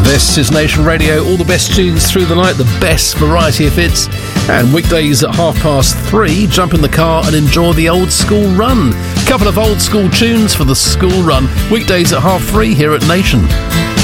This is Nation Radio, all the best tunes through the night, the best variety of hits, and weekdays at 3:30, jump in the car and enjoy the old school run. Couple of old school tunes for the school run, weekdays at 3:30 here at Nation.